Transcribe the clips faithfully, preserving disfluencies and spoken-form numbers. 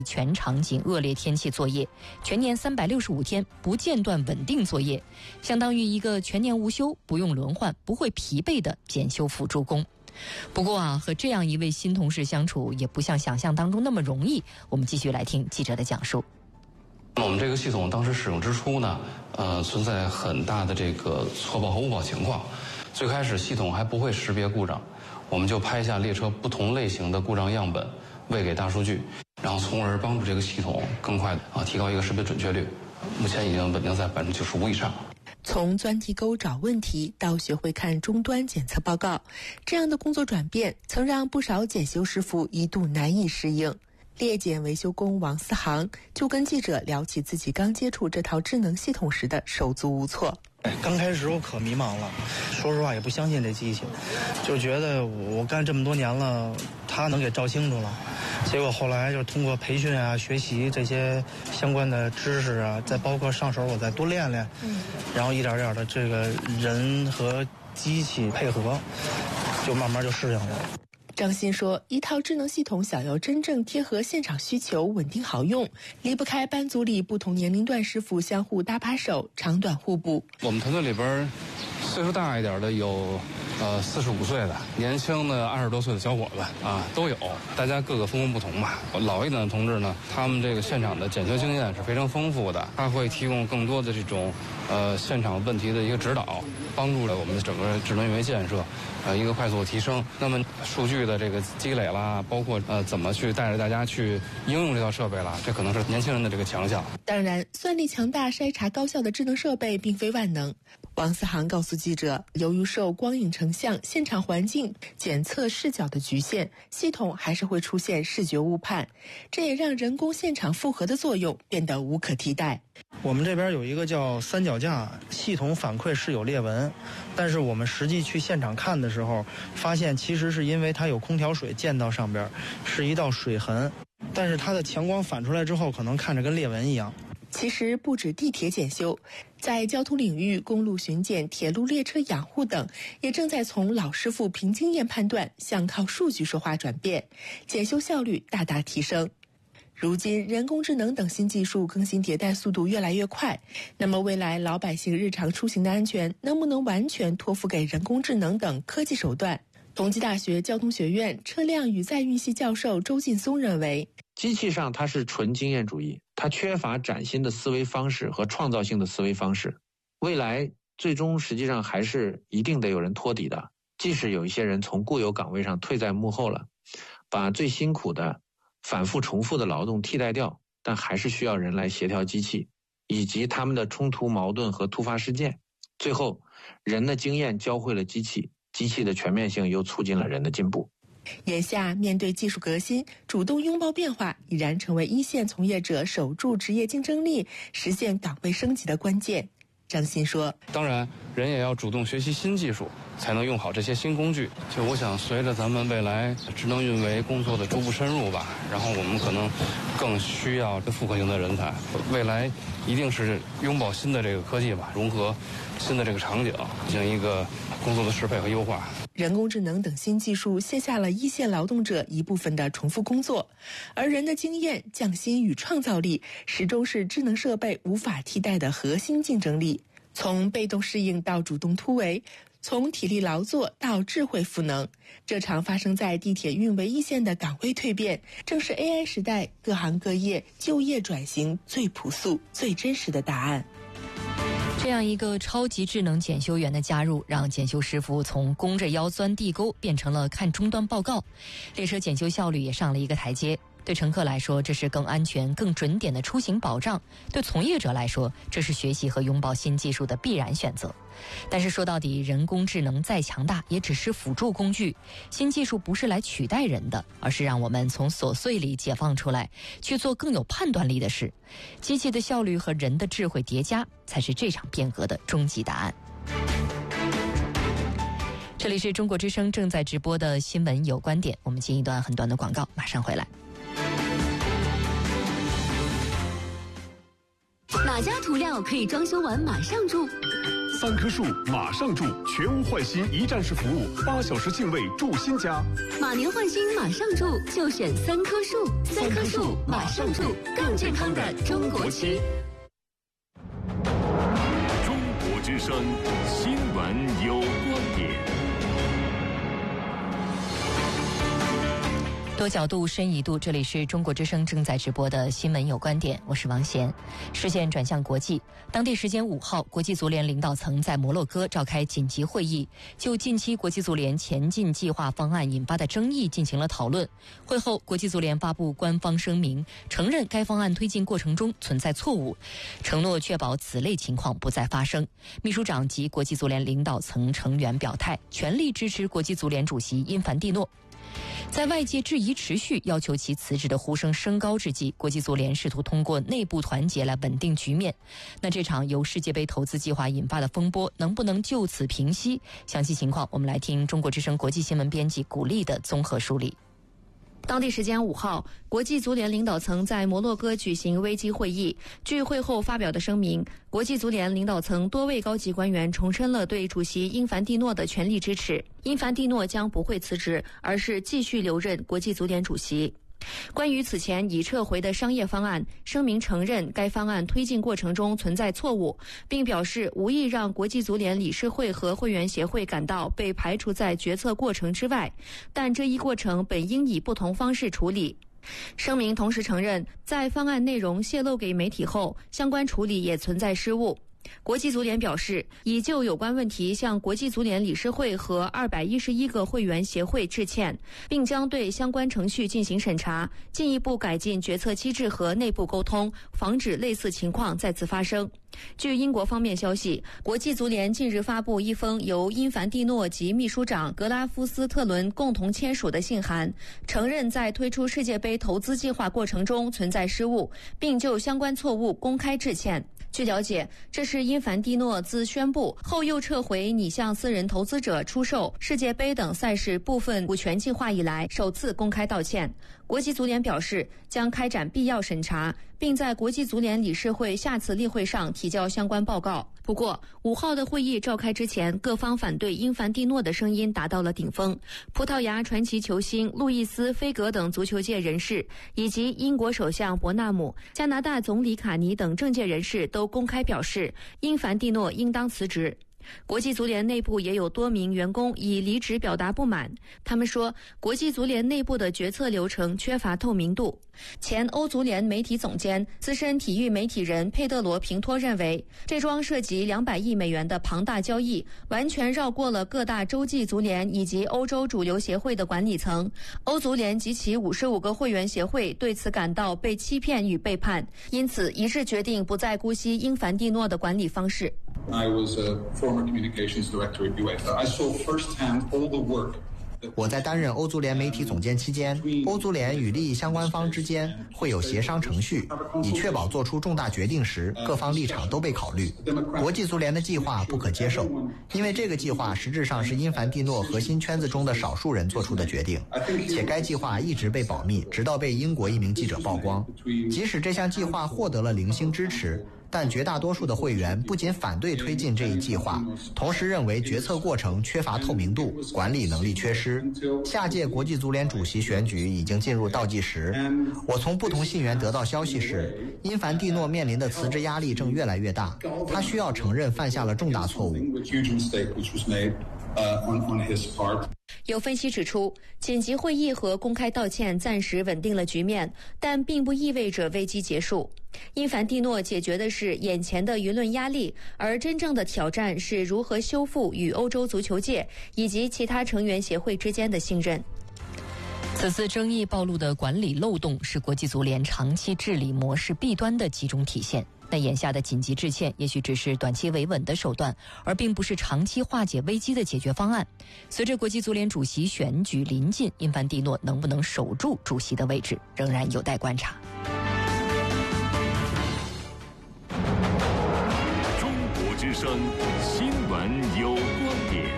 全场景恶劣天气作业，全年三百六十五天不间断稳定作业，相当于一个全年无休、不用轮换、不会疲惫的检修辅助工。不过啊，和这样一位新同事相处也不像想象当中那么容易。我们继续来听记者的讲述。 我们这个系统当时使用之初呢，呃，存在很大的这个错报和误报情况。最开始系统还不会识别故障，我们就拍下列车不同类型的故障样本，喂给大数据，然后从而帮助这个系统更快啊提高一个识别准确率。目前已经稳定在百分之九十五以上。 从钻地沟找问题到学会看终端检测报告，这样的工作转变曾让不少检修师傅一度难以适应。列检维修工王思航就跟记者聊起自己刚接触这套智能系统时的手足无措。 刚开始我可迷茫了，说实话也不相信这机器，就觉得我干这么多年了，它能给照清楚了。结果后来就通过培训啊、学习这些相关的知识啊，再包括上手我再多练练，嗯，然后一点点的这个人和机器配合，就慢慢就适应了。 张鑫说，一套智能系统想要真正贴合现场需求、稳定好用，离不开班组里不同年龄段师傅相互搭把手，长短互补。 我们团队里边岁数大一点的有呃四十五岁的，年轻的二十多岁的小伙子啊都有，大家各个风格不同吧。老一点的同志呢，他们这个现场的检修经验是非常丰富的，他会提供更多的这种呃现场问题的一个指导，帮助了我们的整个智能运维建设呃一个快速提升。那么数据的这个积累啦，包括呃怎么去带着大家去应用这套设备啦，这可能是年轻人的这个强项。 当然，算力强大、筛查高效的智能设备并非万能。王思航告诉记者，由于受光影成像、现场环境检测视角的局限，系统还是会出现视觉误判，这也让人工现场复核的作用变得无可替代。 我们这边有一个叫三脚架，系统反馈是有裂纹，但是我们实际去现场看的时候，发现其实是因为它有空调水溅到上边，是一道水痕，但是它的强光反出来之后，可能看着跟裂纹一样。 其实不止地铁检修，在交通领域，公路巡检、铁路列车养护等，也正在从老师傅凭经验判断向靠数据说话转变，检修效率大大提升。如今，人工智能等新技术更新迭代速度越来越快，那么未来老百姓日常出行的安全能不能完全托付给人工智能等科技手段？同济大学交通学院车辆与载运系教授周劲松认为， 机器上它是纯经验主义，它缺乏崭新的思维方式和创造性的思维方式。未来最终实际上还是一定得有人托底的，即使有一些人从固有岗位上退在幕后了，把最辛苦的反复重复的劳动替代掉，但还是需要人来协调机器以及他们的冲突矛盾和突发事件。最后，人的经验教会了机器，机器的全面性又促进了人的进步。 眼下面对技术革新，主动拥抱变化已然成为一线从业者守住职业竞争力、实现岗位升级的关键。张鑫说， 当然人也要主动学习新技术，才能用好这些新工具。就我想随着咱们未来智能运维工作的逐步深入吧，然后我们可能更需要复合型的人才，未来一定是拥抱新的这个科技吧，融合新的这个场景，进行一个工作的适配和优化。 人工智能等新技术卸下了一线劳动者一部分的重复工作，而人的经验、匠心与创造力始终是智能设备无法替代的核心竞争力。从被动适应到主动突围，从体力劳作到智慧赋能，这场发生在地铁运维一线的岗位蜕变，正是 A I 时代各行各业就业转型最朴素、最真实的答案。 这样一个超级智能检修员的加入，让检修师傅从弓着腰钻地沟变成了看终端报告，列车检修效率也上了一个台阶。对乘客来说，这是更安全、更准点的出行保障；对从业者来说，这是学习和拥抱新技术的必然选择。但是说到底，人工智能再强大，也只是辅助工具。新技术不是来取代人的，而是让我们从琐碎里解放出来，去做更有判断力的事。机器的效率和人的智慧叠加，才是这场变革的终极答案。这里是中国之声正在直播的新闻有观点，我们进一段很短的广告，马上回来。 哪家涂料可以装修完马上住？ 三棵树，马上住，全屋换新一站式服务，八小时敬畏住新家。 马年换新马上住，就选三棵树，三棵树马上住，更健康的中国区。 中国之声新闻有观点。 多角度、深一度，这里是中国之声正在直播的新闻有观点，我是王贤。视线转向国际，当地时间五号，国际足联领导层在摩洛哥召开紧急会议，就近期国际足联前进计划方案引发的争议进行了讨论。会后，国际足联发布官方声明，承认该方案推进过程中存在错误，承诺确保此类情况不再发生。秘书长及国际足联领导层成员表态，全力支持国际足联主席因凡蒂诺。在外界质疑持续要求其辞职的呼声升高之际，国际足联试图通过内部团结来稳定局面。那这场由世界杯投资计划引发的风波能不能就此平息？详细情况我们来听中国之声国际新闻编辑古丽的综合梳理。 当地时间五号，国际足联领导层在摩洛哥举行危机会议。据会后发表的声明，国际足联领导层多位高级官员重申了对主席因凡蒂诺的全力支持。因凡蒂诺将不会辞职，而是继续留任国际足联主席。关于此前已撤回的商业方案，声明承认该方案推进过程中存在错误，并表示无意让国际足联理事会和会员协会感到被排除在决策过程之外，但这一过程本应以不同方式处理。声明同时承认，在方案内容泄露给媒体后，相关处理也存在失误。国际足联表示，已就有关问题向国际足联理事会和二百一十一个会员协会致歉，并将对相关程序进行审查，进一步改进决策机制和内部沟通，防止类似情况再次发生。据英国方面消息，国际足联近日发布一封由因凡蒂诺及秘书长格拉夫斯特伦共同签署的信函，承认在推出世界杯投资计划过程中存在失误，并就相关错误公开致歉。据了解，这是因凡蒂诺自宣布后又撤回拟向私人投资者出售世界杯等赛事部分股权计划以来首次公开道歉。国际足联表示将开展必要审查，并在国际足联理事会下次例会上提交相关报告。不过，五号的会议召开之前，各方反对因凡蒂诺的声音达到了顶峰。葡萄牙传奇球星路易斯·菲格等足球界人士，以及英国首相伯纳姆、加拿大总理卡尼等政界人士都公开表示，因凡蒂诺应当辞职。国际足联内部也有多名员工以离职表达不满，他们说国际足联内部的决策流程缺乏透明度。前欧足联媒体总监、资深体育媒体人佩德罗平托认为，这桩涉及两百亿美元的庞大交易完全绕过了各大洲际足联以及欧洲主流协会的管理层。欧足联及其五十五个会员协会对此感到被欺骗与背叛，因此一致决定不再姑息因凡蒂诺的管理方式。 I was a former communications director at UEFA. I saw firsthand all the work 我在担任欧足联媒体总监期间，欧足联与利益相关方之间会有协商程序，以确保做出重大决定时各方立场都被考虑。国际足联的计划不可接受，因为这个计划实质上是因凡蒂诺核心圈子中的少数人做出的决定，且该计划一直被保密，直到被英国一名记者曝光。即使这项计划获得了零星支持，但绝大多数的会员不仅反对推进这一计划，同时认为决策过程缺乏透明度，管理能力缺失。下届国际足联主席选举已经进入倒计时。我从不同信源得到消息是，因凡蒂诺面临的辞职压力正越来越大，他需要承认犯下了重大错误。 有分析指出，紧急会议和公开道歉暂时稳定了局面，但并不意味着危机结束。因凡蒂诺解决的是眼前的舆论压力，而真正的挑战是如何修复与欧洲足球界以及其他成员协会之间的信任。 此次争议暴露的管理漏洞是国际足联长期治理模式弊端的集中体现。那眼下的紧急致歉也许只是短期维稳的手段，而并不是长期化解危机的解决方案。随着国际足联主席选举临近，因凡蒂诺能不能守住主席的位置，仍然有待观察。 中国之声新闻有观点。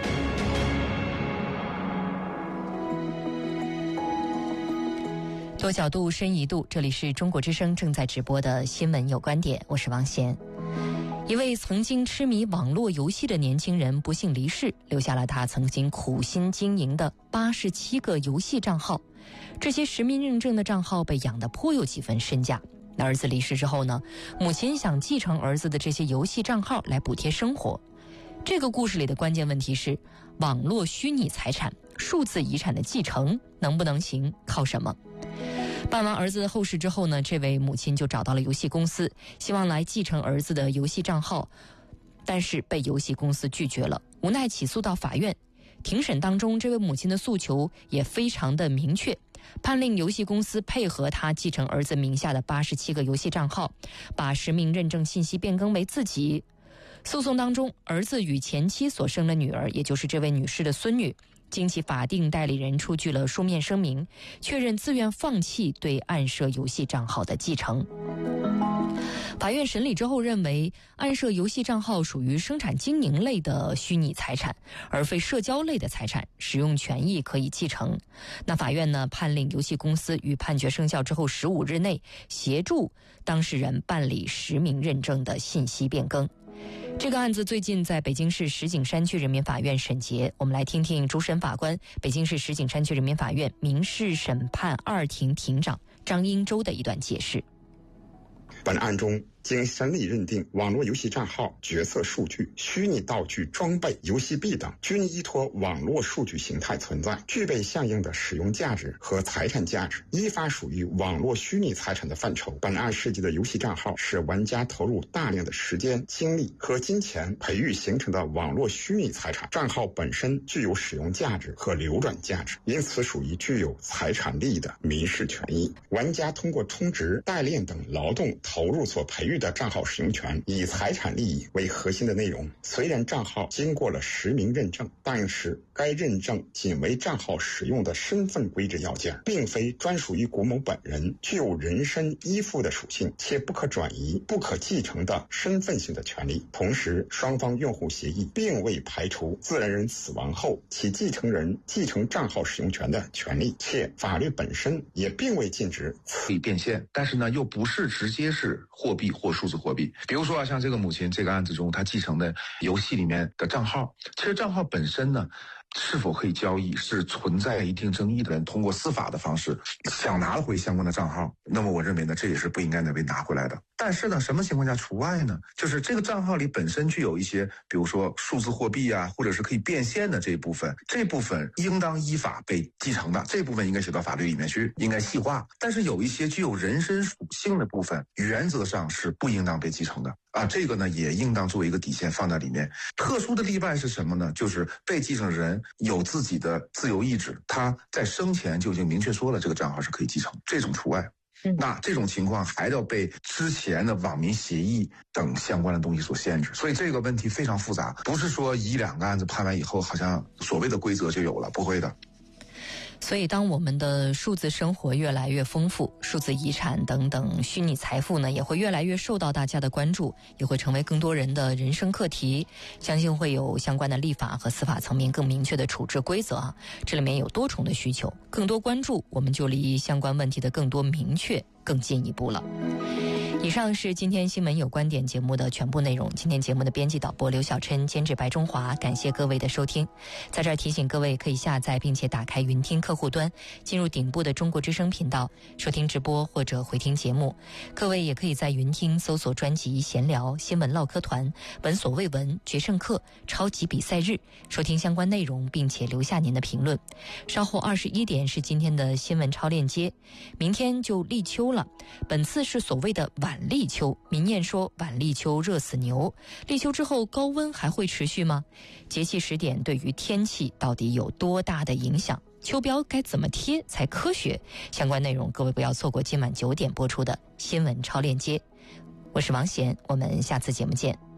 多角度、深一度，这里是中国之声正在直播的新闻有观点，我是王贤。 一位曾经痴迷网络游戏的年轻人不幸离世，留下了他曾经苦心经营的八十七个游戏账号。这些实名认证的账号被养得颇有几分身价。那儿子离世之后呢，母亲想继承儿子的这些游戏账号来补贴生活。这个故事里的关键问题是，网络虚拟财产、数字遗产的继承能不能行，靠什么？办完儿子的后事之后呢，这位母亲就找到了游戏公司，希望来继承儿子的游戏账号，但是被游戏公司拒绝了，无奈起诉到法院。庭审当中，这位母亲的诉求也非常的明确，判令游戏公司配合他继承儿子名下的八十七个游戏账号，把实名认证信息变更为自己。诉讼当中，儿子与前妻所生的女儿，也就是这位女士的孙女，经其法定代理人出具了书面声明，确认自愿放弃对暗设游戏账号的继承。法院审理之后认为，暗设游戏账号属于生产经营类的虚拟财产，而非社交类的财产，使用权益可以继承。那法院呢，判令游戏公司于判决生效之后十五日内协助当事人办理实名认证的信息变更。这个案子最近在北京市石景山区人民法院审结，我们来听听主审法官、北京市石景山区人民法院民事审判二庭庭长张英洲的一段解释。 本案中，经审理认定，网络游戏账号、角色数据、虚拟道具、装备、游戏币等均依托网络数据形态存在，具备相应的使用价值和财产价值，依法属于网络虚拟财产的范畴。本案涉及的游戏账号是玩家投入大量的时间、精力和金钱培育形成的网络虚拟财产，账号本身具有使用价值和流转价值，因此属于具有财产利益的民事权益。玩家通过充值、代练等劳动投入所培育的账号使用权，以财产利益为核心的内容。虽然账号经过了实名认证，但是该认证仅为账号使用的身份规制要件，并非专属于古某本人，具有人身依附的属性，且不可转移、不可继承的身份性的权利。同时，双方用户协议并未排除自然人死亡后其继承人继承账号使用权的权利，且法律本身也并未禁止可以变现，但是呢，又不是直接是货币或数字货币。比如说啊，像这个母亲这个案子中，她继承的游戏里面的账号，其实账号本身呢，是否可以交易是存在一定争议的。人通过司法的方式想拿回相关的账号，那么我认为呢，这也是不应该被拿回来的。但是呢，什么情况下除外呢？就是这个账号里本身具有一些，比如说数字货币啊，或者是可以变现的这一部分，这部分应当依法被继承的，这部分应该写到法律里面去，应该细化。但是有一些具有人身属性的部分，原则上是不应当被继承的啊，这个呢也应当作为一个底线放在里面。特殊的例外是什么呢？就是被继承人有自己的自由意志，他在生前就已经明确说了这个账号是可以继承，这种除外。那这种情况还要被之前的网民协议等相关的东西所限制，所以这个问题非常复杂，不是说一两个案子判完以后好像所谓的规则就有了，不会的。 所以当我们的数字生活越来越丰富，数字遗产等等虚拟财富呢，也会越来越受到大家的关注，也会成为更多人的人生课题。相信会有相关的立法和司法层面更明确的处置规则啊，这里面有多重的需求，更多关注，我们就离相关问题的更多明确更进一步了。以上是今天新闻有观点节目的全部内容。今天节目的编辑导播刘晓琛，监制白中华，感谢各位的收听。在这儿提醒各位可以下载并且打开云听客户端，进入顶部的中国之声频道收听直播或者回听节目。各位也可以在云听搜索专辑闲聊、新闻唠嗑团、闻所未闻、决胜课、超级比赛日，收听相关内容并且留下您的评论。稍后二十一点是今天的新闻超链接。明天就立秋了，本次是所谓的晚立秋，民谚说晚立秋热死牛。立秋之后高温还会持续吗？节气时点对于天气到底有多大的影响？秋标该怎么贴才科学？相关内容各位不要错过今晚九点播出的新闻超链接。我是王贤，我们下次节目见。